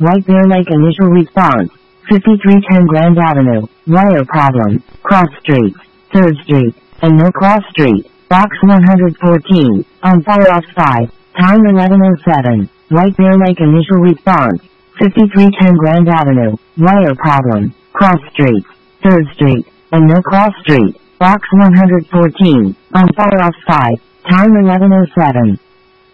White Bear Lake initial response. 5310 Grand Avenue. Wire problem. Cross Street. 3rd Street. And no cross street. Box 114. On fire offside. Time 11:07. White Bear Lake initial response. 5310 Grand Avenue. Wire problem. Cross Street. 3rd Street. And no cross street. Box 114. On fire offside. Time 11:07.